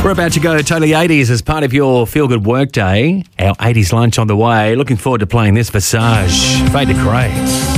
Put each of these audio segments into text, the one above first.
We're about to go totally 80s as part of your feel-good work day. Our 80s lunch on the way. Looking forward to playing this Visage. Fade to Grey.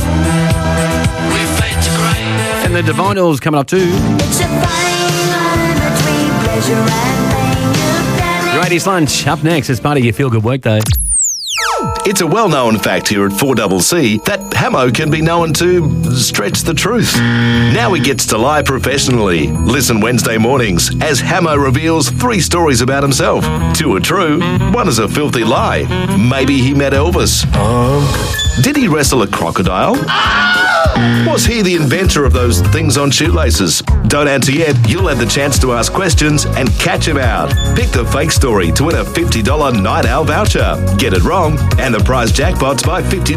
And the Divinals coming up too. It's a fine line between pleasure and pain. Your 80s lunch up next as part of your feel-good work day. It's a well-known fact here at 4CC that Hamo can be known to stretch the truth. Now he gets to lie professionally. Listen Wednesday mornings as Hamo reveals 3 stories about himself. 2 are true, 1 is a filthy lie. Maybe he met Elvis. Did he wrestle a crocodile? Was he the inventor of those things on shoelaces? Don't answer yet. You'll have the chance to ask questions and catch him out. Pick the fake story to win a $50 Night Owl voucher. Get it wrong, and the prize jackpot's by $50.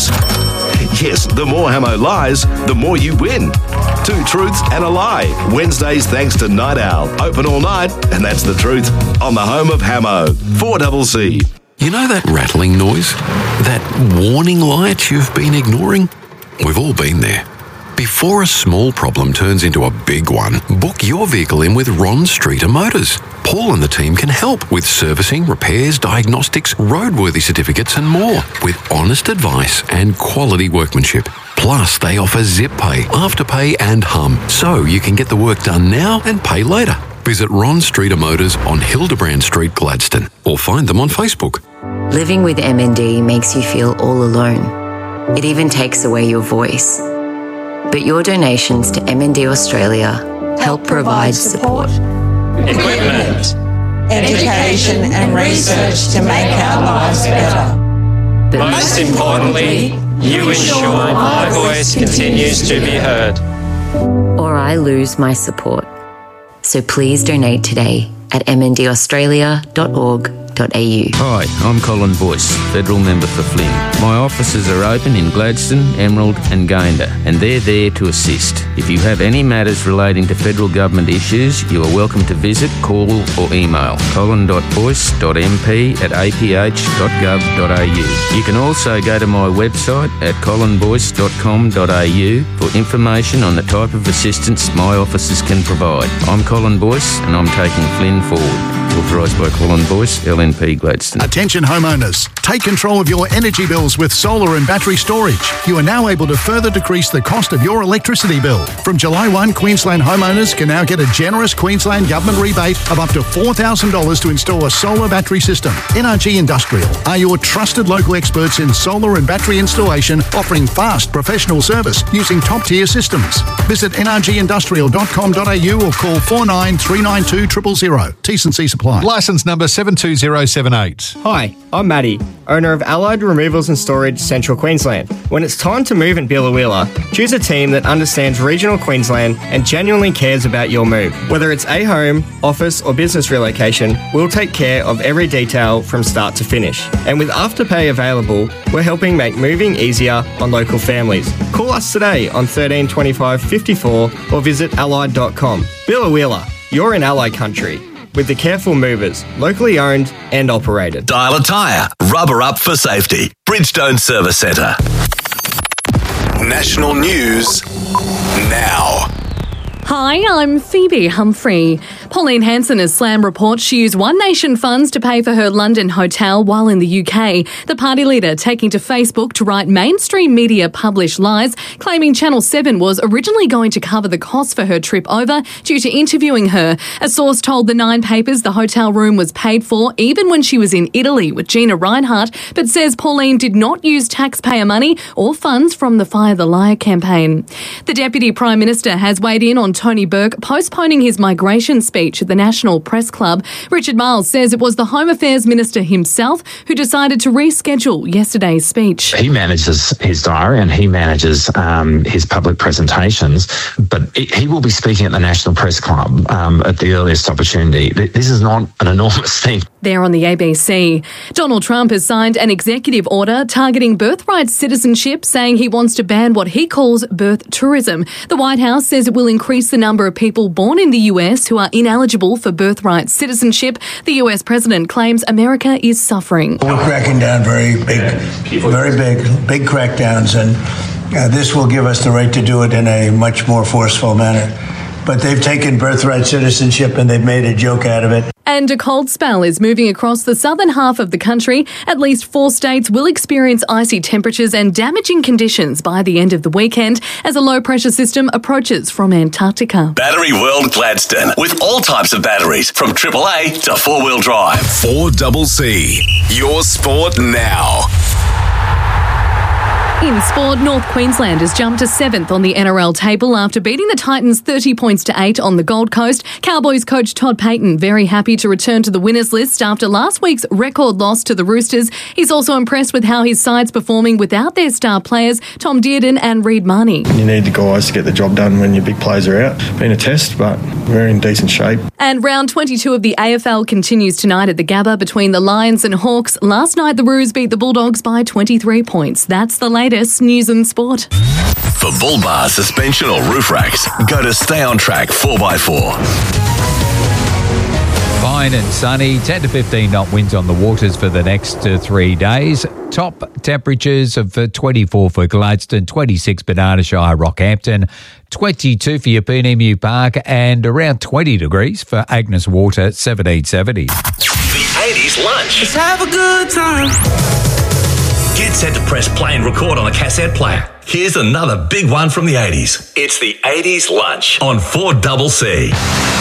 Yes, the more Hamo lies, the more you win. 2 truths and a lie. Wednesdays thanks to Night Owl. Open all night, and that's the truth. On the home of Hamo. 4CC. You know that rattling noise? That warning light you've been ignoring? We've all been there. Before a small problem turns into a big one, book your vehicle in with Ron Streeter Motors. Paul and the team can help with servicing, repairs, diagnostics, roadworthy certificates and more, with honest advice and quality workmanship. Plus, they offer Zip Pay, Afterpay and Hum, so you can get the work done now and pay later. Visit Ron Streeter Motors on Hildebrand Street, Gladstone, or find them on Facebook. Living with MND makes you feel all alone. It even takes away your voice. But your donations to MND Australia help provide support, equipment, education and research to make our lives better. but Most importantly, you ensure my voice continues to be heard. or I lose my support. So please donate today at mndaustralia.org.au. Hi, I'm Colin Boyce, Federal Member for Flynn. My offices are open in Gladstone, Emerald and Gayndah, and they're there to assist. If you have any matters relating to federal government issues, you are welcome to visit, call or email colin.boyce.mp@aph.gov.au. You can also go to my website at colinboyce.com.au for information on the type of assistance my offices can provide. I'm Colin Boyce and I'm taking Flynn forward. Authorised by Colin Boyce, LNP Gladstone. Attention homeowners, take control of your energy bills with solar and battery storage. You are now able to further decrease the cost of your electricity bill. From July 1, Queensland homeowners can now get a generous Queensland government rebate of up to $4,000 to install a solar battery system. NRG Industrial are your trusted local experts in solar and battery installation, offering fast professional service using top-tier systems. Visit nrgindustrial.com.au or call 49 392 000. T&C supply. Licence number 72078. Hi, I'm Matty, owner of Allied Removals and Storage Central Queensland. When it's time to move in Billawheeler, choose a team that understands regional Queensland and genuinely cares about your move. Whether it's a home, office or business relocation, we'll take care of every detail from start to finish. And with Afterpay available, we're helping make moving easier on local families. Call us today on 13 25 54 or visit allied.com. Billawheeler, you're in Ally country. With the Careful Movers, locally owned and operated. Dial a tyre. Rubber up for safety. Bridgestone Service Centre. National news now. Hi, I'm Phoebe Humphrey. Pauline Hanson has slammed reports she used One Nation funds to pay for her London hotel while in the UK. The party leader taking to Facebook to write mainstream media published lies, claiming Channel 7 was originally going to cover the cost for her trip over due to interviewing her. A source told the Nine Papers the hotel room was paid for even when she was in Italy with Gina Reinhart, but says Pauline did not use taxpayer money or funds from the Fire the Liar campaign. The Deputy Prime Minister has weighed in on Tony Burke postponing his migration speech at the National Press Club. Richard Marles says it was the Home Affairs Minister himself who decided to reschedule yesterday's speech. He manages his diary and he manages his public presentations, but he will be speaking at the National Press Club at the earliest opportunity. This is not an enormous thing. There on the ABC. Donald Trump has signed an executive order targeting birthright citizenship, saying he wants to ban what he calls birth tourism. The White House says it will increase the number of people born in the US who are ineligible for birthright citizenship. The US president claims America is suffering. We're cracking down very big crackdowns, and this will give us the right to do it in a much more forceful manner. but they've taken birthright citizenship and they've made a joke out of it. And a cold spell is moving across the southern half of the country. At least 4 states will experience icy temperatures and damaging conditions by the end of the weekend as a low-pressure system approaches from Antarctica. Battery World Gladstone, with all types of batteries, from AAA to 4-wheel drive. 4CC, your sport now. In sport, North Queensland has jumped to 7th on the NRL table after beating the Titans 30 points to 8 on the Gold Coast. Cowboys coach Todd Payton very happy to return to the winners list after last week's record loss to the Roosters. He's also impressed with how his side's performing without their star players, Tom Dearden and Reid Marnie. You need the guys to get the job done when your big players are out. Been a test, but we're in decent shape. And round 22 of the AFL continues tonight at the Gabba between the Lions and Hawks. Last night, the Roos beat the Bulldogs by 23 points. That's the latest news and sport. For bull bar, suspension or roof racks, go to Stay On Track 4x4. Fine and sunny, 10 to 15 knot winds on the waters for the next 3 days. Top temperatures of 24 for Gladstone, 26 Banana Shire, Rockhampton, 22 for Yeppoon Emu Park, and around 20 degrees for Agnes Water, 1770. The 80s lunch. Let's have a good time. Get set to press play and record on a cassette player. Here's another big one from the 80s. It's the 80s lunch on 4CC.